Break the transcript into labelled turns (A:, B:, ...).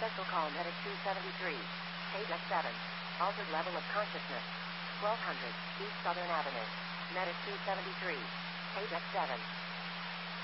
A: Special call Medic 273. Page X7. Altered level of consciousness. 1200 East Southern Avenue. Medic 273. Page X7.